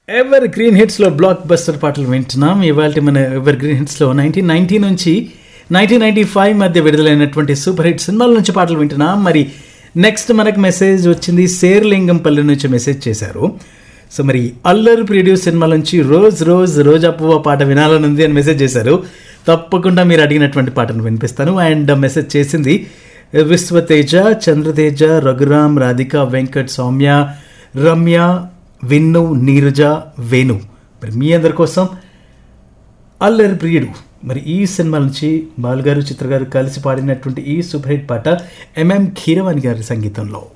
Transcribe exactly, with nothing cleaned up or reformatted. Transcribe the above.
Ever green హిట్స్లో block buster పాటలు వింటున్నాం. ఇవాళ మన ఎవర్ గ్రీన్ హిట్స్లో నైన్టీన్ నైన్టీ నుంచి నైన్టీన్ నైన్టీ ఫైవ్ మధ్య విడుదలైనటువంటి సూపర్ హిట్ సినిమాల నుంచి పాటలు వింటున్నాం. మరి నెక్స్ట్ మనకు మెసేజ్ వచ్చింది, శేర్లింగంపల్లి నుంచి మెసేజ్ చేశారు. సో మరి అల్లరి ప్రియుడు సినిమా నుంచి రోజ్ రోజ్ రోజా పువ్వ పాట వినాలని ఉంది అని మెసేజ్ చేశారు. తప్పకుండా మీరు అడిగినటువంటి పాటను వినిపిస్తాను. అండ్ మెసేజ్ చేసింది విశ్వతేజ, చంద్రతేజ, రఘురామ్, రాధిక, వెంకట్, సౌమ్య, రమ్య, విన్ను, నీరజ, వేణు. మరి మీ అందరి కోసం అల్లరి ప్రియుడు. మరి ఈ సినిమా నుంచి బాలుగారు, చిత్ర గారు కలిసి పాడినటువంటి ఈ సూపర్ హిట్ పాట ఎంఎం కీరవాణి గారి సంగీతంలో.